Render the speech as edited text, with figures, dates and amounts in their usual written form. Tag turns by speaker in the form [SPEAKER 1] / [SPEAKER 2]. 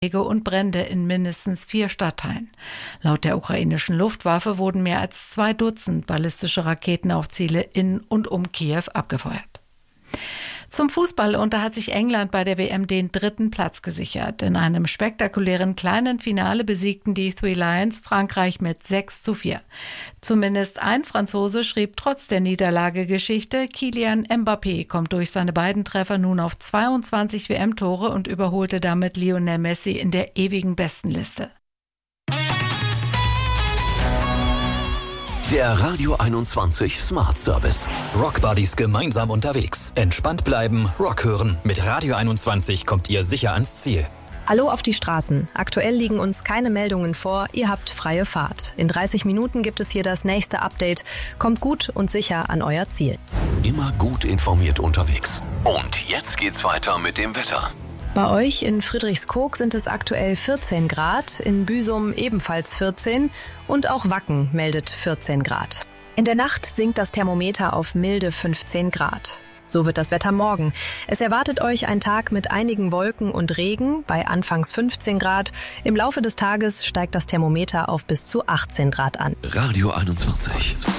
[SPEAKER 1] und Brände in mindestens 4 Stadtteilen. Laut der ukrainischen Luftwaffe wurden mehr als 2 Dutzend ballistische Raketen auf Ziele in und um Kiew abgefeuert. Zum Fußball, und da hat sich England bei der WM den 3. Platz gesichert. In einem spektakulären kleinen Finale besiegten die Three Lions Frankreich mit 6:4. Zumindest ein Franzose schrieb trotz der Niederlage Geschichte. Kylian Mbappé kommt durch seine beiden Treffer nun auf 22 WM-Tore und überholte damit Lionel Messi in der ewigen Bestenliste.
[SPEAKER 2] Der Radio 21 Smart Service.
[SPEAKER 3] Rock Buddies gemeinsam unterwegs. Entspannt bleiben, Rock hören. Mit Radio 21 kommt ihr sicher ans Ziel.
[SPEAKER 4] Hallo auf die Straßen. Aktuell liegen uns keine Meldungen vor. Ihr habt freie Fahrt. In 30 Minuten gibt es hier das nächste Update. Kommt gut und sicher an euer Ziel.
[SPEAKER 2] Immer gut informiert unterwegs. Und jetzt geht's weiter mit dem Wetter.
[SPEAKER 4] Bei euch in Friedrichskoog sind es aktuell 14 Grad, in Büsum ebenfalls 14 und auch Wacken meldet 14 Grad. In der Nacht sinkt das Thermometer auf milde 15 Grad. So wird das Wetter morgen. Es erwartet euch ein Tag mit einigen Wolken und Regen bei anfangs 15 Grad. Im Laufe des Tages steigt das Thermometer auf bis zu 18 Grad an.
[SPEAKER 2] Radio 21.